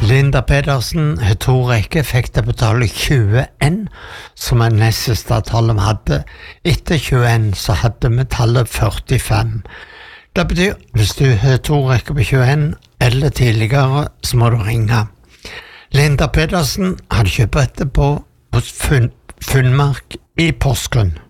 Linda Pedersen, to rekker, fikk det på tallet 21, som nest siste tallet vi hadde. Etter 21 så hadde vi tallet 45. Det betyr, hvis du har to rekker på 21 eller tidligere, så må du ringe. Linda Pedersen hadde kjøpt etterpå hos Funnmark i Porsgrunn.